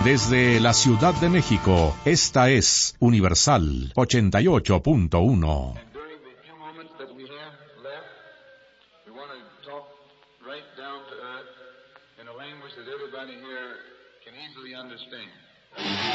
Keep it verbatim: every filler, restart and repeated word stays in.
Desde la Ciudad de México, esta es Universal ochenta y ocho punto uno. That everybody here can easily understand.